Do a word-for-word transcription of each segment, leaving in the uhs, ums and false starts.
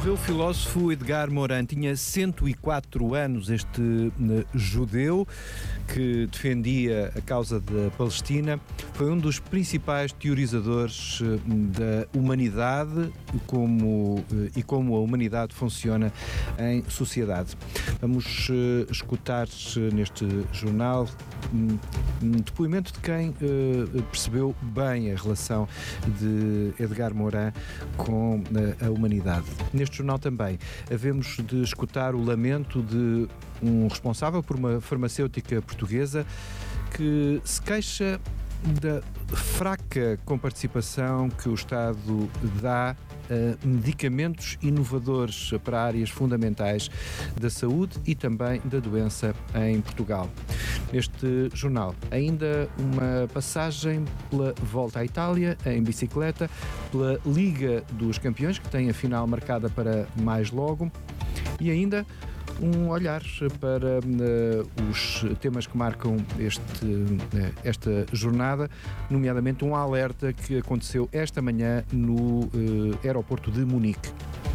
Morreu o filósofo Edgar Morin, tinha cento e quatro anos, este uh, judeu que defendia a causa da Palestina, foi um dos principais teorizadores uh, da humanidade como, uh, e como a humanidade funciona em sociedade. Vamos uh, escutar uh, neste jornal um, um depoimento de quem uh, percebeu bem a relação de Edgar Morin com uh, a humanidade. Neste jornal também havemos de escutar o lamento de um responsável por uma farmacêutica portuguesa que se queixa da fraca comparticipação que o Estado dá a medicamentos inovadores para áreas fundamentais da saúde e também da doença em Portugal. Neste jornal, ainda uma passagem pela volta à Itália em bicicleta, pela Liga dos Campeões, que tem a final marcada para mais logo, e ainda um olhar para uh, os temas que marcam este, uh, esta jornada, nomeadamente um alerta que aconteceu esta manhã no uh, aeroporto de Munique.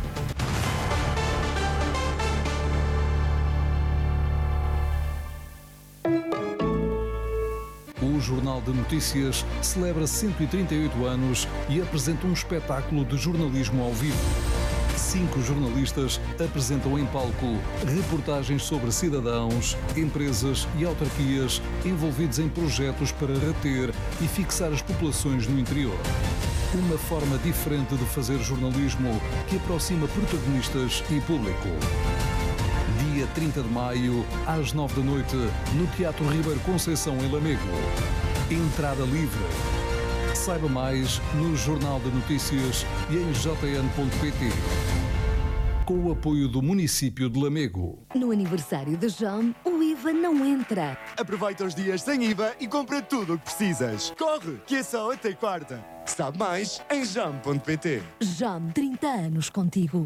O Jornal de Notícias celebra cento e trinta e oito anos e apresenta um espetáculo de jornalismo ao vivo. Cinco jornalistas apresentam em palco reportagens sobre cidadãos, empresas e autarquias envolvidos em projetos para reter e fixar as populações no interior. Uma forma diferente de fazer jornalismo que aproxima protagonistas e público. Dia trinta de maio, às nove da noite, no Teatro Ribeiro Conceição, em Lamego. Entrada livre. Saiba mais no Jornal de Notícias e em j n ponto p t. Com o apoio do município de Lamego. No aniversário de Jam, o I V A não entra. Aproveita os dias sem I V A e compra tudo o que precisas. Corre, que é só até quarta. Sabe mais em jam ponto p t. Jam, trinta anos contigo.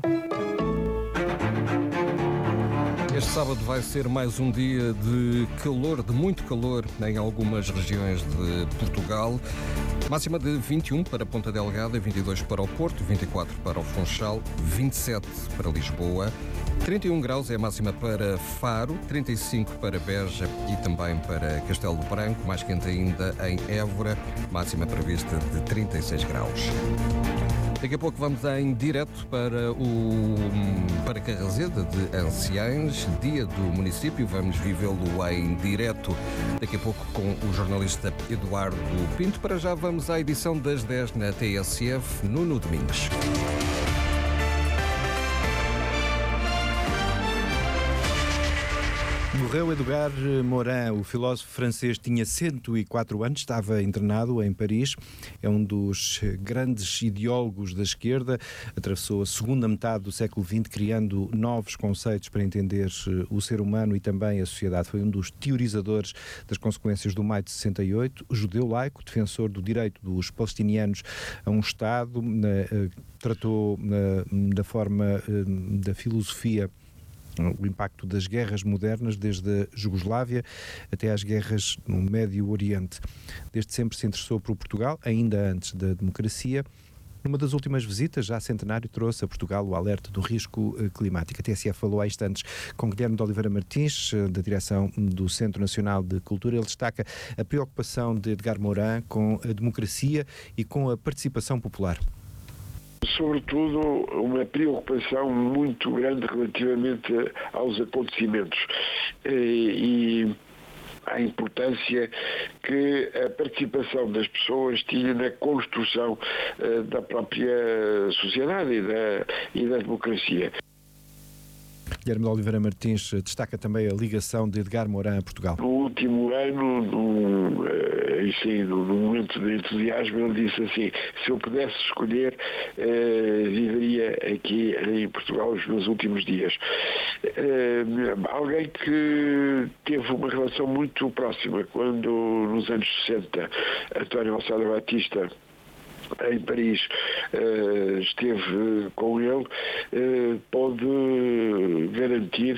Este sábado vai ser mais um dia de calor, de muito calor em algumas regiões de Portugal. Máxima de vinte e um para Ponta Delgada, vinte e dois para o Porto, vinte e quatro para o Funchal, vinte e sete para Lisboa, trinta e um graus é a máxima para Faro, trinta e cinco para Beja e também para Castelo do Branco, mais quente ainda em Évora, máxima prevista de trinta e seis graus. Daqui a pouco vamos em direto para o para Carrazeda de Anciães, dia do município. Vamos vivê-lo em direto daqui a pouco com o jornalista Eduardo Pinto. Para já vamos à edição das dez na T S F, Nuno Domingos. Morreu Edgar Morin, o filósofo francês, tinha cento e quatro anos, estava internado em Paris, é um dos grandes ideólogos da esquerda, atravessou a segunda metade do século vinte criando novos conceitos para entender o ser humano e também a sociedade. Foi um dos teorizadores das consequências do maio de sessenta e oito, judeu laico, defensor do direito dos palestinianos a um Estado, tratou da forma da filosofia o impacto das guerras modernas, desde a Jugoslávia até às guerras no Médio Oriente. Desde sempre se interessou por Portugal, ainda antes da democracia. Numa das últimas visitas, já centenário, trouxe a Portugal o alerta do risco climático. A T S F falou há instantes com Guilherme de Oliveira Martins, da direção do Centro Nacional de Cultura. Ele destaca a preocupação de Edgar Morin com a democracia e com a participação popular. Sobretudo uma preocupação muito grande relativamente aos acontecimentos e, e à importância que a participação das pessoas tinha na construção uh, da própria sociedade e da, e da democracia. Guilherme de Oliveira Martins destaca também a ligação de Edgar Morin a Portugal. No último ano, no, assim, no, no momento de entusiasmo, ele disse assim: se eu pudesse escolher, uh, viveria aqui em Portugal os meus últimos dias. Uh, alguém que teve uma relação muito próxima quando, nos anos sessenta, António Alçada Batista, em Paris, uh, esteve com ele, uh, pode garantir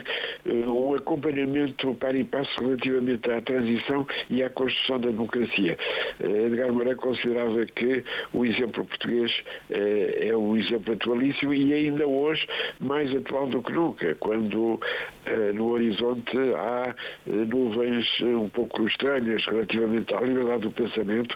um acompanhamento para e passo relativamente à transição e à construção da democracia. Edgar Morin considerava que o exemplo português é o exemplo atualíssimo e ainda hoje mais atual do que nunca, quando no horizonte há nuvens um pouco estranhas relativamente à liberdade do pensamento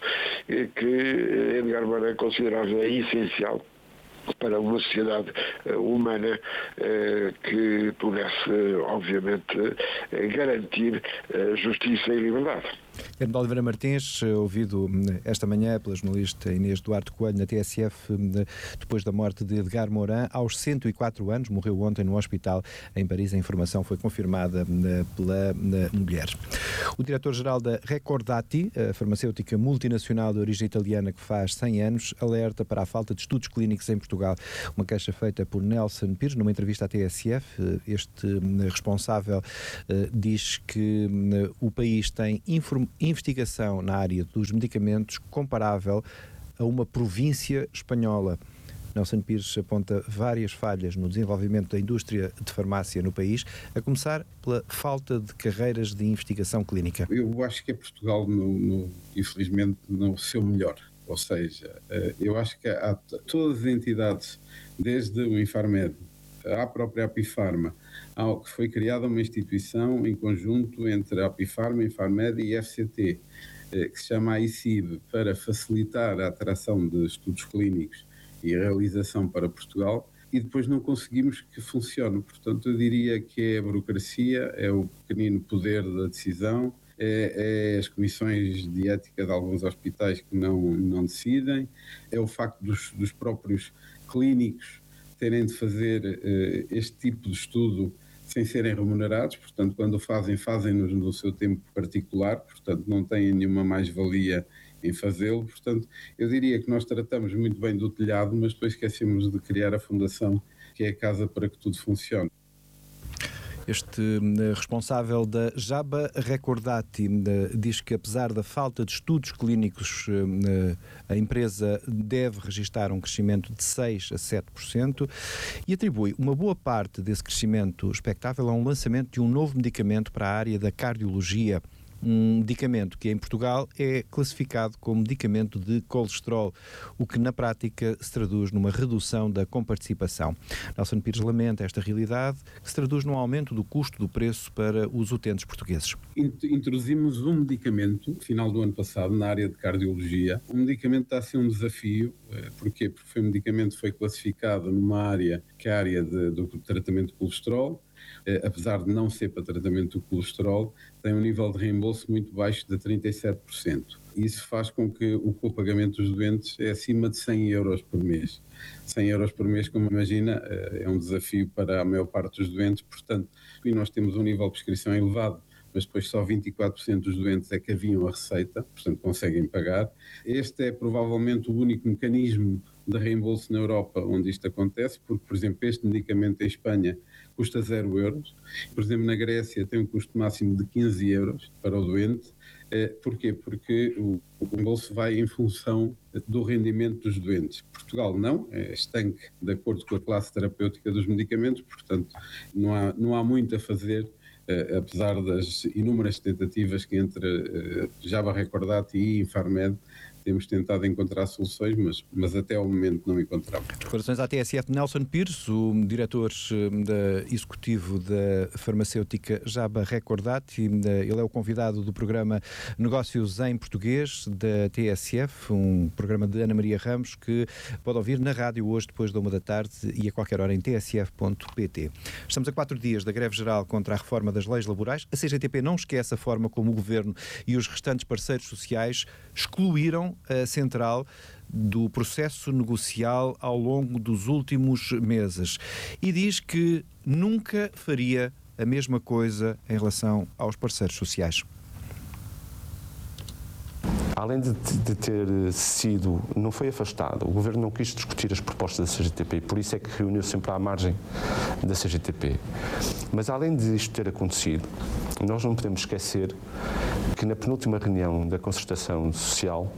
que Edgar Morin considerava essencial para uma sociedade humana que pudesse, obviamente, garantir justiça e liberdade. Hermano Oliveira Martins, ouvido esta manhã pela jornalista Inês Duarte Coelho na T S F, depois da morte de Edgar Morin, aos cento e quatro anos, morreu ontem no hospital em Paris. A informação foi confirmada pela mulher. O diretor-geral da Recordati, a farmacêutica multinacional de origem italiana que faz cem anos, alerta para a falta de estudos clínicos em Portugal. Uma queixa feita por Nelson Pires numa entrevista à T S F. Este responsável diz que o país tem informação investigação na área dos medicamentos comparável a uma província espanhola. Nelson Pires aponta várias falhas no desenvolvimento da indústria de farmácia no país, a começar pela falta de carreiras de investigação clínica. Eu acho que é Portugal, no, no, infelizmente, no seu melhor. Ou seja, eu acho que há todas as entidades, desde o Infarmed, à própria Apifarma, ao que foi criada uma instituição em conjunto entre a Apifarma, Infarmed e F C T, que se chama A I C I B, para facilitar a atração de estudos clínicos e a realização para Portugal, e depois não conseguimos que funcione. Portanto, eu diria que é a burocracia, é o pequenino poder da decisão, é, é as comissões de ética de alguns hospitais que não, não decidem, é o facto dos, dos próprios clínicos terem de fazer uh, este tipo de estudo sem serem remunerados, portanto, quando o fazem, fazem-nos no seu tempo particular, portanto, não têm nenhuma mais-valia em fazê-lo. Portanto, eu diria que nós tratamos muito bem do telhado, mas depois esquecemos de criar a fundação, que é a casa para que tudo funcione. Este uh, responsável da Jaba Recordati uh, diz que, apesar da falta de estudos clínicos, uh, a empresa deve registrar um crescimento de seis a sete por cento e atribui uma boa parte desse crescimento expectável a um lançamento de um novo medicamento para a área da cardiologia. Um medicamento que em Portugal é classificado como medicamento de colesterol, o que na prática se traduz numa redução da comparticipação. Nelson Pires lamenta esta realidade, que se traduz num aumento do custo do preço para os utentes portugueses. Introduzimos um medicamento, no final do ano passado, na área de cardiologia. Um medicamento está a ser um desafio. Porquê? Porque foi um medicamento que foi classificado numa área que é a área de, do tratamento de colesterol. Apesar de não ser para tratamento do colesterol, tem um nível de reembolso muito baixo de trinta e sete por cento. Isso faz com que o copagamento dos doentes é acima de cem euros por mês. cem euros por mês, como imagina, é um desafio para a maior parte dos doentes, portanto, e nós temos um nível de prescrição elevado, mas depois só vinte e quatro por cento dos doentes é que haviam a receita, portanto conseguem pagar. Este é provavelmente o único mecanismo de reembolso na Europa onde isto acontece, porque, por exemplo, este medicamento em Espanha custa zero euros. Por exemplo, na Grécia tem um custo máximo de quinze euros para o doente. Porquê? Porque o reembolso vai em função do rendimento dos doentes. Portugal não, é estanque de acordo com a classe terapêutica dos medicamentos, portanto não há, não há muito a fazer, apesar das inúmeras tentativas que entre Jaba Recordati e Infarmed temos tentado encontrar soluções, mas, mas até ao momento não encontramos. Declarações à T S F de Nelson Pires, o diretor da, executivo da farmacêutica Jaba Recordati. Ele é o convidado do programa Negócios em Português da T S F, um programa de Ana Maria Ramos que pode ouvir na rádio hoje depois da uma da tarde e a qualquer hora em t s f ponto p t. Estamos a quatro dias da greve geral contra a reforma das leis laborais. A C G T P não esquece a forma como o Governo e os restantes parceiros sociais excluíram a central do processo negocial ao longo dos últimos meses e diz que nunca faria a mesma coisa em relação aos parceiros sociais. Além de, de ter sido, não foi afastado, o Governo não quis discutir as propostas da C G T P, por isso é que reuniu sempre à margem da C G T P. Mas além de isto ter acontecido, nós não podemos esquecer que na penúltima reunião da concertação social,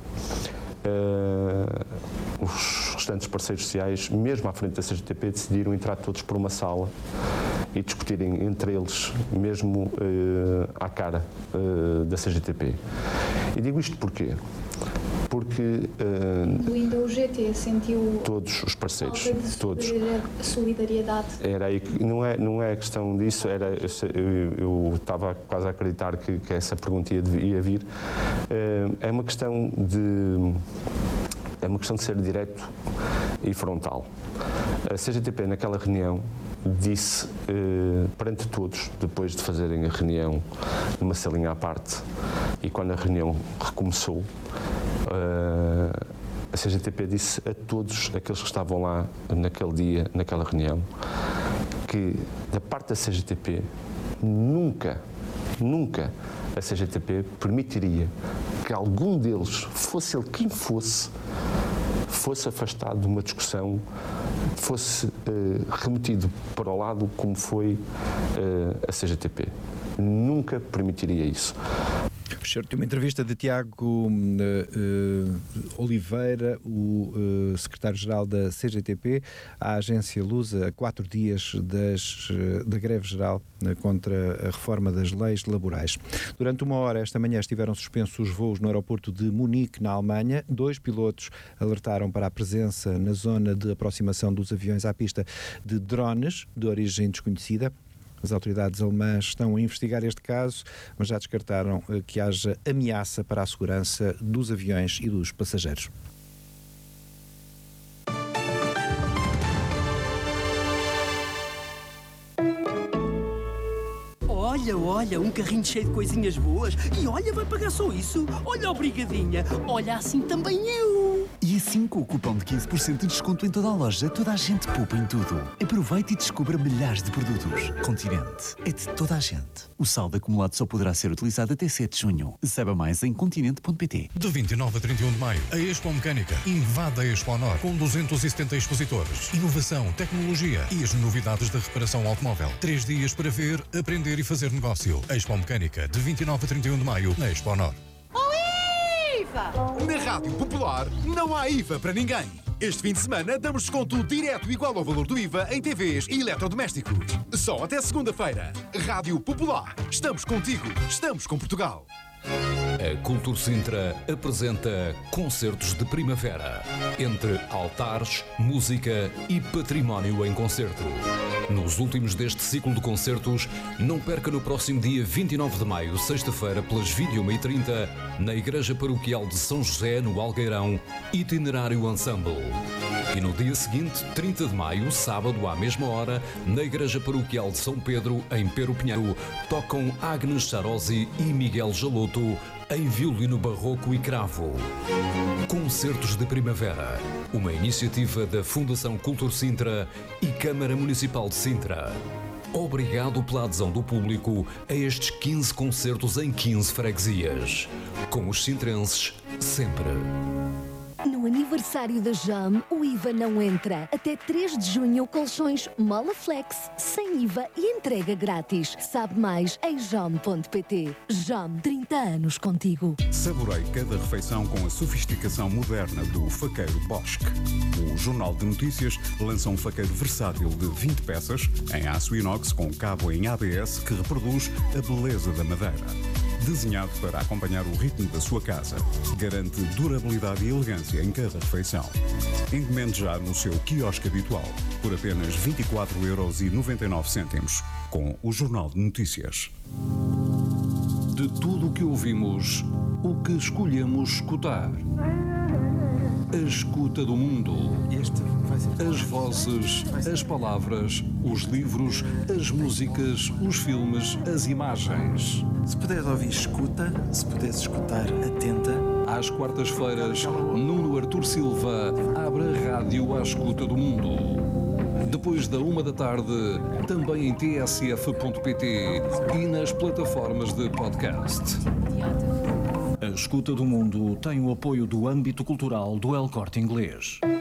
uh, os restantes parceiros sociais, mesmo à frente da C G T P, decidiram entrar todos por uma sala e discutirem entre eles, mesmo uh, à cara uh, da C G T P. E digo isto porquê? Porque uh, ainda o G T sentiu todos os parceiros, de todos. solidariedade. Era aí que não é não é questão disso. Era eu, eu estava quase a acreditar que, que essa pergunta ia, ia vir. Uh, é uma questão de é uma questão de ser direto e frontal. A C G T P naquela reunião disse uh, perante todos, depois de fazerem a reunião numa salinha à parte, e quando a reunião recomeçou, Uh, a C G T P disse a todos aqueles que estavam lá naquele dia, naquela reunião, que da parte da C G T P nunca, nunca a C G T P permitiria que algum deles, fosse ele quem fosse, fosse afastado de uma discussão, fosse uh, remetido para o lado como foi uh, a C G T P. Nunca permitiria isso. O senhor tem uma entrevista de Tiago uh, uh, Oliveira, o uh, secretário-geral da C G T P, à agência Lusa, a quatro dias das, uh, da greve geral uh, contra a reforma das leis laborais. Durante uma hora esta manhã estiveram suspensos os voos no aeroporto de Munique, na Alemanha. Dois pilotos alertaram para a presença na zona de aproximação dos aviões à pista de drones de origem desconhecida. As autoridades alemãs estão a investigar este caso, mas já descartaram que haja ameaça para a segurança dos aviões e dos passageiros. Olha, olha, um carrinho cheio de coisinhas boas. E olha, vai pagar só isso. Olha, obrigadinha. Olha, assim também eu. E assim, com o cupom de quinze por cento de desconto em toda a loja, toda a gente poupa em tudo. Aproveite e descubra milhares de produtos. Continente é de toda a gente. O saldo acumulado só poderá ser utilizado até sete de junho. Saiba mais em continente ponto pt. De vinte e nove a trinta e um de maio, a Expo Mecânica invade a Expo Honor com duzentos e setenta expositores. Inovação, tecnologia e as novidades da reparação automóvel. Três dias para ver, aprender e fazer negócio. Expo Mecânica, de vinte e nove a trinta e um de maio, na Expo Honor. Na Rádio Popular não há I V A para ninguém. Este fim de semana damos desconto direto igual ao valor do I V A em T Vs e eletrodomésticos. Só até segunda-feira. Rádio Popular. Estamos contigo. Estamos com Portugal. A Cultur Sintra apresenta Concertos de Primavera, entre altares, música e património em concerto. Nos últimos deste ciclo de concertos, não perca no próximo dia vinte e nove de maio, sexta-feira, pelas vinte e uma e trinta, na Igreja Paroquial de São José, no Algueirão, Itinerário Ensemble. E no dia seguinte, trinta de maio, sábado, à mesma hora, na Igreja Paroquial de São Pedro, em Pero Pinheiro, tocam Agnes Charosi e Miguel Jaloto em violino barroco e cravo. Concertos de Primavera, uma iniciativa da Fundação Cultur Sintra e Câmara Municipal de Sintra. Obrigado pela adesão do público a estes quinze concertos em quinze freguesias. Com os sintrenses, sempre. No aniversário da Jam, o I V A não entra. Até três de junho, colchões Molaflex, sem I V A e entrega grátis. Sabe mais em jam ponto pt. Jam, trinta anos contigo. Saborei cada refeição com a sofisticação moderna do faqueiro Bosch. O Jornal de Notícias lança um faqueiro versátil de vinte peças, em aço inox com cabo em A B S que reproduz a beleza da madeira. Desenhado para acompanhar o ritmo da sua casa. Garante durabilidade e elegância em cada refeição. Encomende já no seu quiosque habitual, por apenas vinte e quatro euros e noventa e nove cêntimos, com o Jornal de Notícias. De tudo o que ouvimos, o que escolhemos escutar. A escuta do mundo. As vozes, as palavras, os livros, as músicas, os filmes, as imagens. Se puderes ouvir, escuta. Se puderes escutar, atenta. Às quartas-feiras, Nuno Artur Silva abre a rádio à escuta do mundo. Depois da uma da tarde, também em t s f ponto p t e nas plataformas de podcast. A escuta do mundo tem o apoio do âmbito cultural do El Corte Inglês.